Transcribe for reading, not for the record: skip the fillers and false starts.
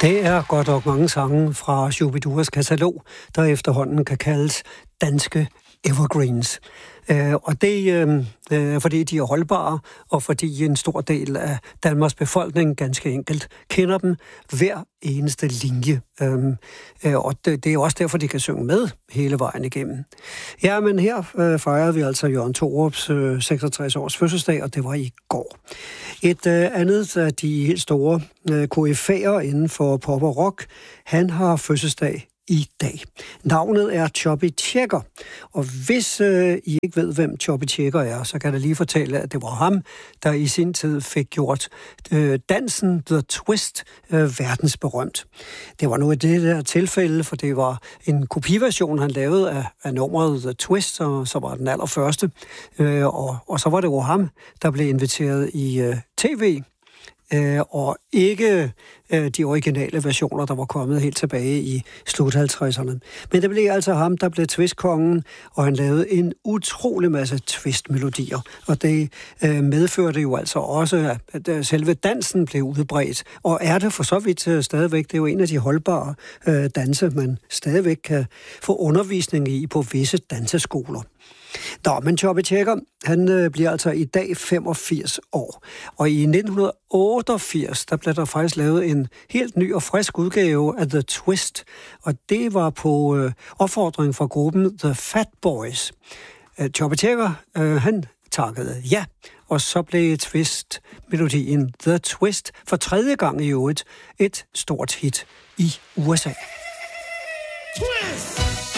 Det er godt nok mange sange fra Shubiduras katalog, der efterhånden kan kaldes danske evergreens. Og det er fordi de er holdbare, og fordi en stor del af Danmarks befolkning ganske enkelt kender dem hver eneste linje. Og det er også derfor, de kan synge med hele vejen igennem. Ja, men her fejrede vi altså Jørgen Thorups 66 års fødselsdag, og det var i går. Et andet af de helt store koryfæer inden for pop og rock, han har fødselsdag i dag. Navnet er Chubby Checker, og hvis I ikke ved, hvem Chubby Checker er, så kan jeg lige fortælle, at det var ham, der i sin tid fik gjort dansen The Twist verdensberømt. Det var nu i det der tilfælde, for det var en kopiversion, han lavede af nummeret The Twist, og så var den allerførste. Og så var det jo ham, der blev inviteret i tv, og ikke de originale versioner, der var kommet helt tilbage i slut 50'erne. Men det blev altså ham, der blev twistkongen, og han lavede en utrolig masse twistmelodier. Og det medførte jo altså også, at selve dansen blev udbredt. Og er det for så vidt stadigvæk, det er jo en af de holdbare danse, man stadigvæk kan få undervisning i på visse danseskoler. Nå, men Chubby Checker, han bliver altså i dag 85 år. Og i 1988, der blev der faktisk lavet en helt ny og frisk udgave af The Twist. Og det var på opfordring fra gruppen The Fat Boys. Chubby Checker, han takkede ja, og så blev twist-melodien The Twist for tredje gang i øvrigt et stort hit i USA. Twist!